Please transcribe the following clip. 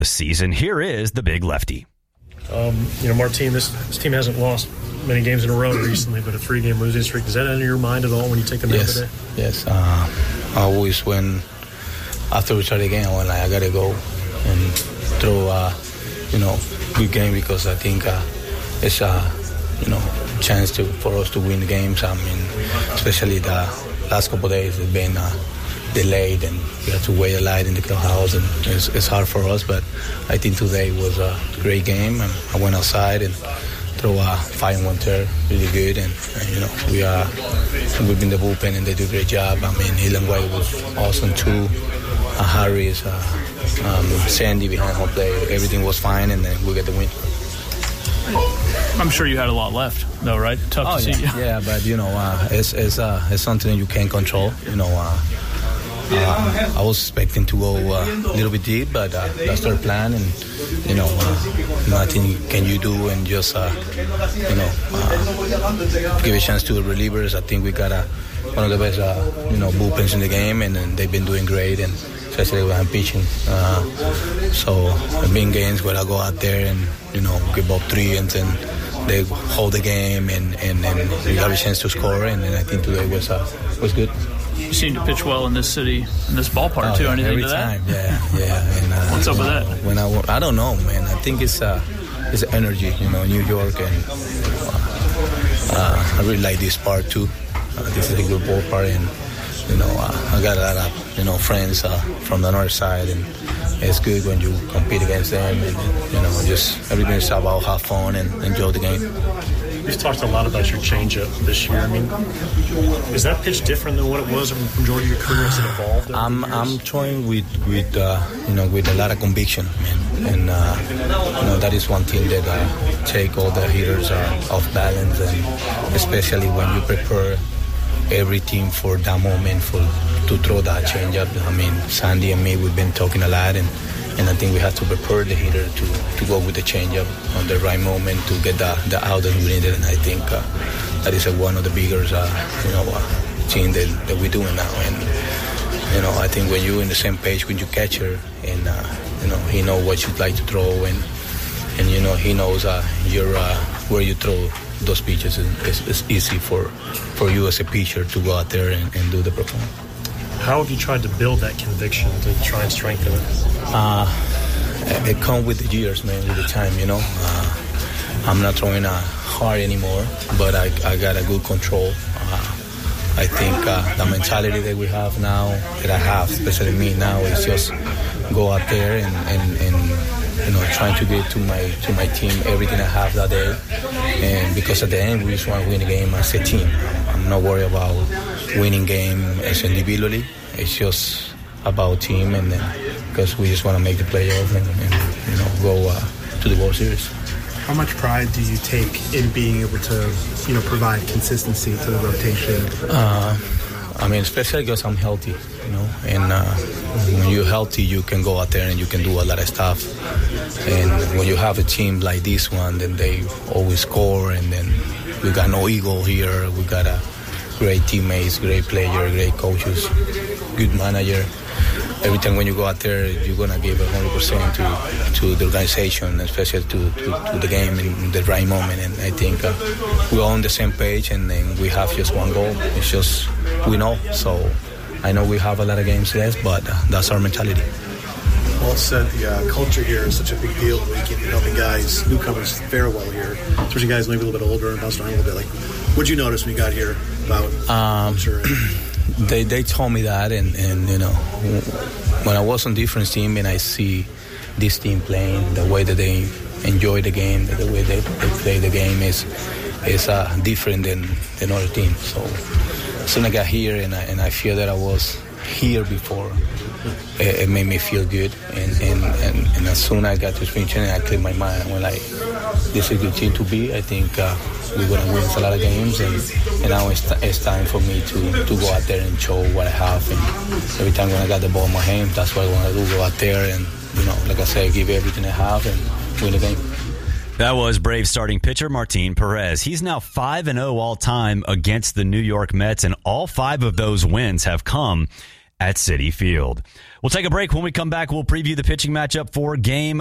this season. Here is the big lefty. Martin, this team hasn't lost many games in a row recently, but a 3-game losing streak, does that enter your mind at all when you take them down today? Yes. I always, after we start the game, I got to go and throw good game, because I think it's a chance for us to win the games. I mean, especially the last couple of days, it's been delayed, and we have to wait a lot in the clubhouse, and it's hard for us. But I think today was a great game, and I went outside and throw a 5-1 turn, really good, and we've been the bullpen, and they do a great job. I mean, Ilan White was awesome too. Harris, Sandy behind home play, everything was fine, and then we get the win. I'm sure you had a lot left, though, right? Tough to see. Yeah, but it's something you can't control. I was expecting to go a little bit deep, but that's their plan, and nothing can you do, and just give a chance to the relievers. I think we got one of the best bullpens in the game, and they've been doing great, and especially when I'm pitching. So being games where I go out there and give up 3, and then they hold the game, and we have a chance to score, and I think today was good. You seem to pitch well in this city, in this ballpark, too. Anything every to that? time, yeah. And, what's up with that? I don't know, man. I think it's energy, New York, and I really like this part too. This is a good ballpark, and I got a lot of friends from the north side, and it's good when you compete against them, and just everything is about have fun and enjoy the game. You've talked a lot about your changeup this year. I mean, is that pitch different than what it was from majority of your career? Has it evolved? I'm throwing with a lot of conviction, man. And that is one thing that take all the hitters off balance, and especially when you prepare every team for that moment to throw that changeup. I mean, Sandy and me, we've been talking a lot, and I think we have to prepare the hitter to go with the changeup on the right moment to get the out that we needed. And I think that is one of the bigger thing that we're doing now. And I think when you're in the same page with your catcher, and he knows what you'd like to throw, and he knows where you throw those pitches, it's easy for you as a pitcher to go out there and do the performance. How have you tried to build that conviction to try and strengthen it? It comes with the years, man, with the time, I'm not throwing hard anymore, but I got a good control. I think the mentality that we have now, that I have, especially me now, is just go out there and trying to get to my team everything I have that day. And because at the end, we just want to win the game as a team. I'm not worried about winning game as individually. It's just about team, and because we just want to make the playoff and go to the World Series. How much pride do you take in being able to, provide consistency to the rotation? I mean, especially because I'm healthy, and when you're healthy, you can go out there and you can do a lot of stuff. And when you have a team like this one, then they always score, and then we got no ego here. We got great teammates, great player, great coaches, good manager. Every time when you go out there, you're going to give 100% to the organization, especially to the game in the right moment. And I think we're all on the same page, and then we have just one goal. It's just we know. So I know we have a lot of games left, but that's our mentality. Well said. The culture here is such a big deal. We keep helping guys, newcomers, fare well here, especially guys maybe a little bit older and bounced around a little bit. Like, what'd you notice when you got here about culture? They told me that, and when I was on different team and I see this team playing, the way that they enjoy the game, the way they play the game is different than other teams. So as soon as I got here and I feel that I was here before, it made me feel good. And as soon as I got to spring training, I cleared my mind. I went like, this is a good team to be. I think we're going to win a lot of games, and now it's time for me to go out there and show what I have. And every time when I got the ball in my hand, that's what I want to do, go out there and, like I say, give everything I have and win the game. That was Braves starting pitcher Martin Perez. He's now 5-0 all time against the New York Mets, and all 5 of those wins have come at Citi Field. We'll take a break. When we come back, we'll preview the pitching matchup for Game